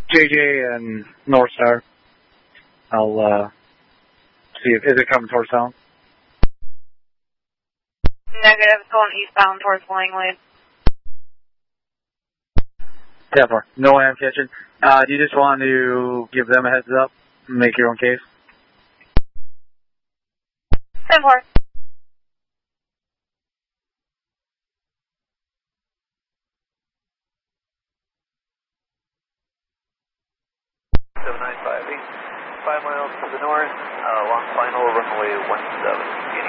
JJ and North Star. I'll see if is it coming towards town. Negative, going eastbound towards Langley. 10-4. No way I'm catching. Do you just want to give them a heads up and make your own case? 10-4. Five miles to the north, along final runway 17.